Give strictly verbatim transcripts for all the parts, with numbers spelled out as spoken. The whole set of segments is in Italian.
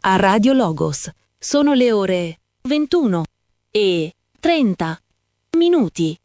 a Radio Logos. Sono le ore ventuno e trenta minuti.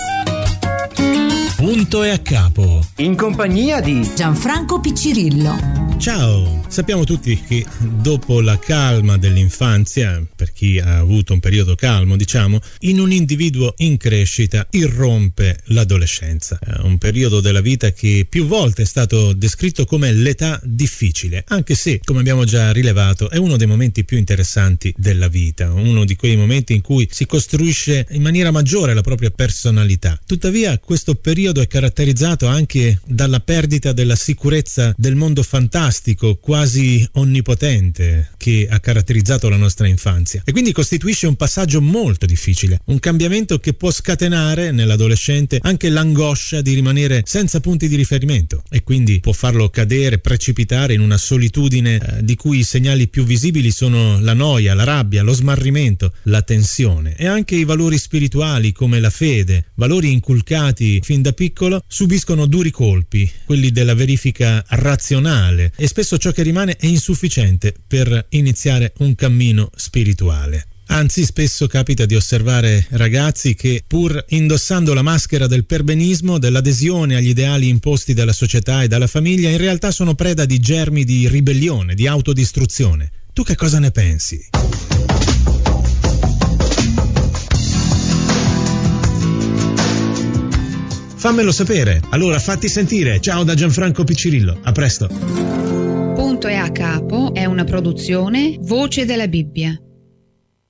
Punto e a capo. In compagnia di Gianfranco Piccirillo. Ciao, sappiamo tutti che dopo la calma dell'infanzia, per chi ha avuto un periodo calmo, diciamo, in un individuo in crescita irrompe l'adolescenza. Un periodo della vita che più volte è stato descritto come l'età difficile, anche se, come abbiamo già rilevato, è uno dei momenti più interessanti della vita, uno di quei momenti in cui si costruisce in maniera maggiore la propria personalità. Tuttavia, questo periodo è caratterizzato anche dalla perdita della sicurezza del mondo fantastico, quasi onnipotente, che ha caratterizzato la nostra infanzia, e quindi costituisce un passaggio molto difficile, un cambiamento che può scatenare nell'adolescente anche l'angoscia di rimanere senza punti di riferimento, e quindi può farlo cadere, precipitare in una solitudine eh, di cui i segnali più visibili sono la noia, la rabbia, lo smarrimento, la tensione, e anche i valori spirituali come la fede, valori inculcati fin da piccolo, subiscono duri colpi, quelli della verifica razionale, e spesso ciò che rimane è insufficiente per iniziare un cammino spirituale. Anzi, spesso capita di osservare ragazzi che, pur indossando la maschera del perbenismo, dell'adesione agli ideali imposti dalla società e dalla famiglia, in realtà sono preda di germi di ribellione, di autodistruzione. Tu che cosa ne pensi? Fammelo sapere. Allora fatti sentire. Ciao da Gianfranco Piccirillo. A presto. Punto e a capo è una produzione Voce della Bibbia.